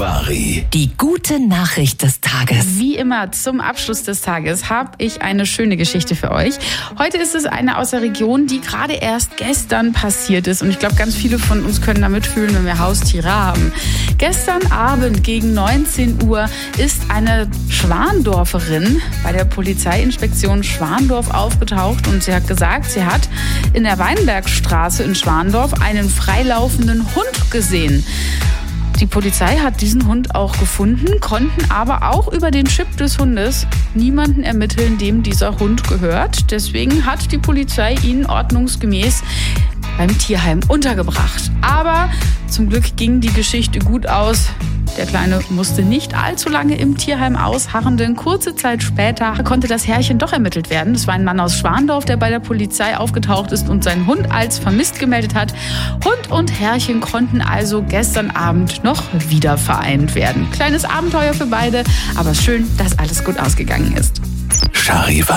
Charivari. Die gute Nachricht des Tages. Wie immer zum Abschluss des Tages habe ich eine schöne Geschichte für euch. Heute ist es eine aus der Region, die gerade erst gestern passiert ist. Und ich glaube, ganz viele von uns können da mitfühlen, wenn wir Haustiere haben. Gestern Abend gegen 19 Uhr ist eine Schwandorferin bei der Polizeiinspektion Schwandorf aufgetaucht und sie hat gesagt, sie hat in der Weinbergstraße in Schwandorf einen freilaufenden Hund gesehen. Die Polizei hat diesen Hund auch gefunden, konnten aber auch über den Chip des Hundes niemanden ermitteln, dem dieser Hund gehört. Deswegen hat die Polizei ihn ordnungsgemäß beim Tierheim untergebracht. Aber zum Glück ging die Geschichte gut aus. Der Kleine musste nicht allzu lange im Tierheim ausharren, denn kurze Zeit später konnte das Herrchen doch ermittelt werden. Es war ein Mann aus Schwandorf, der bei der Polizei aufgetaucht ist und seinen Hund als vermisst gemeldet hat. Hund und Herrchen konnten also gestern Abend noch wieder vereint werden. Kleines Abenteuer für beide, aber schön, dass alles gut ausgegangen ist. Charivari.